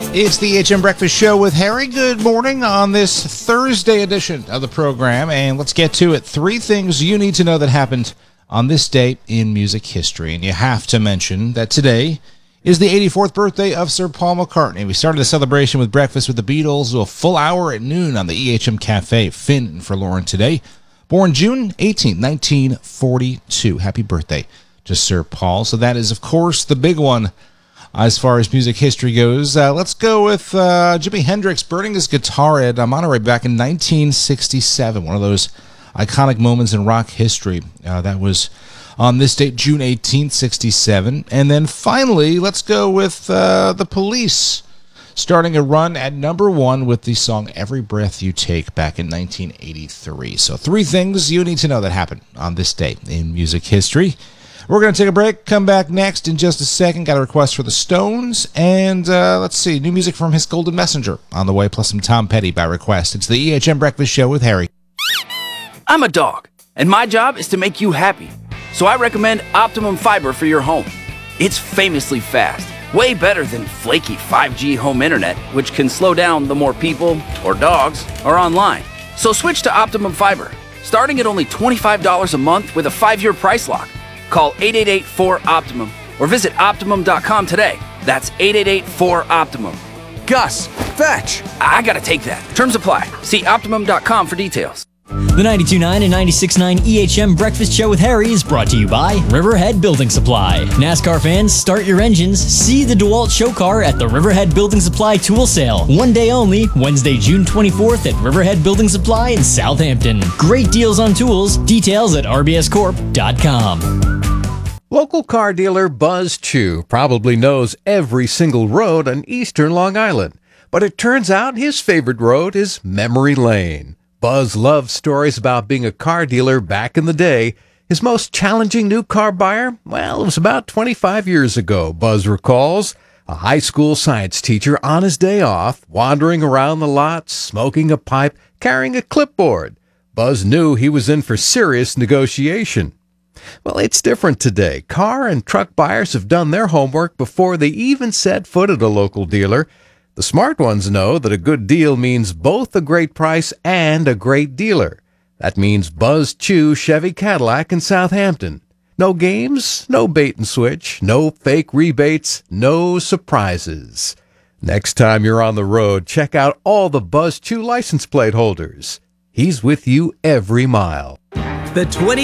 It's the HM Breakfast Show with Harry. Good morning on this Thursday edition of the program, and let's get to it. 3 things you need to know that happened on this day in music history, and you have to mention that today is the 84th birthday of Sir Paul McCartney. We started the celebration with Breakfast with the Beatles, a full hour at noon on the EHM Cafe, Finn and Forlorn today. Born June 18, 1942. Happy birthday to Sir Paul. So that is, of course, the big one as far as music history goes. Let's go with Jimi Hendrix burning his guitar at Monterey back in 1967. One of those iconic moments in rock history. That was on this date, June 18th, 67. And then finally, let's go with the Police starting a run at number 1 with the song Every Breath You Take back in 1983. So 3 things you need to know that happened on this day in music history. We're going to take a break, come back next in just a second. Got a request for the Stones, and let's see, new music from His Golden Messenger on the way, plus some Tom Petty by request. It's the EHM Breakfast Show with Harry. I'm a dog, and my job is to make you happy. So I recommend Optimum Fiber for your home. It's famously fast, way better than flaky 5G home internet, which can slow down the more people or dogs are online. So switch to Optimum Fiber, starting at only $25 a month with a 5-year price lock. Call 888-4-OPTIMUM or visit Optimum.com today. That's 888-4-OPTIMUM. Gus, fetch! I gotta take that. Terms apply. See Optimum.com for details. The 92.9 and 96.9 EHM Breakfast Show with Harry is brought to you by Riverhead Building Supply. NASCAR fans, start your engines. See the DeWalt show car at the Riverhead Building Supply Tool Sale. One day only, Wednesday, June 24th at Riverhead Building Supply in Southampton. Great deals on tools. Details at rbscorp.com. Local car dealer Buzz Chu probably knows every single road on eastern Long Island. But it turns out his favorite road is Memory Lane. Buzz loves stories about being a car dealer back in the day. His most challenging new car buyer? Well, it was about 25 years ago, Buzz recalls. A high school science teacher on his day off, wandering around the lot, smoking a pipe, carrying a clipboard. Buzz knew he was in for serious negotiation. Well, it's different today. Car and truck buyers have done their homework before they even set foot at a local dealer. The smart ones know that a good deal means both a great price and a great dealer. That means Buzz Chu Chevy Cadillac in Southampton. No games, no bait and switch, no fake rebates, no surprises. Next time you're on the road, check out all the Buzz Chu license plate holders. He's with you every mile. The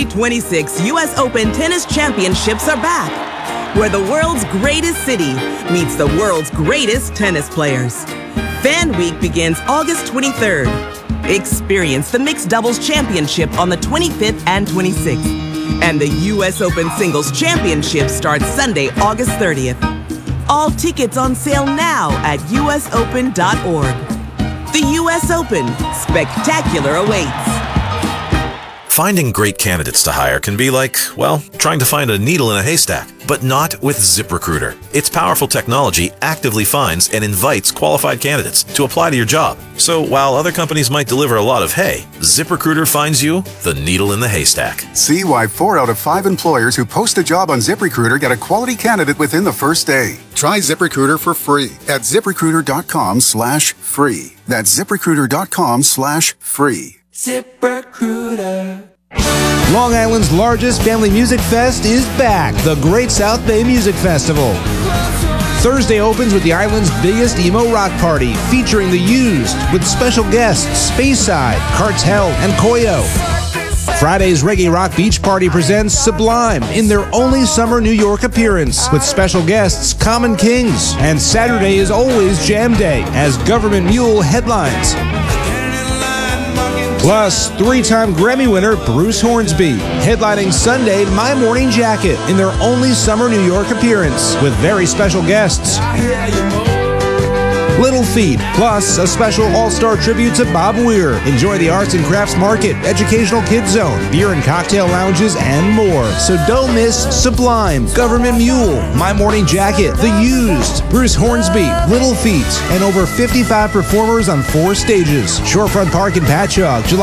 2026 U.S. Open Tennis Championships are back, where the world's greatest city meets the world's greatest tennis players. Fan Week begins August 23rd. Experience the Mixed Doubles Championship on the 25th and 26th. And the U.S. Open Singles Championship starts Sunday, August 30th. All tickets on sale now at usopen.org. The U.S. Open. Spectacular awaits. Finding great candidates to hire can be like, well, trying to find a needle in a haystack, but not with ZipRecruiter. Its powerful technology actively finds and invites qualified candidates to apply to your job. So while other companies might deliver a lot of hay, ZipRecruiter finds you the needle in the haystack. See why 4 out of 5 employers who post a job on ZipRecruiter get a quality candidate within the first day. Try ZipRecruiter for free at ZipRecruiter.com/free. That's ZipRecruiter.com/free. ZipRecruiter. Long Island's largest family music fest is back, the Great South Bay Music Festival. Thursday opens with the island's biggest emo rock party, featuring The Used, with special guests Speyside, Cartel, and Koyo. Friday's Reggae Rock Beach Party presents Sublime in their only summer New York appearance, with special guests Common Kings. And Saturday is always Jam Day, as Government Mule headlines. Plus, 3-time Grammy winner Bruce Hornsby, headlining Sunday My Morning Jacket in their only summer New York appearance, with very special guests. Little Feat, plus a special all-star tribute to Bob Weir. Enjoy the arts and crafts market, educational kids zone, beer and cocktail lounges, and more. So don't miss Sublime, Government Mule, My Morning Jacket, The Used, Bruce Hornsby, Little Feat, and over 55 performers on 4 stages. Shorefront Park in Patchogue, July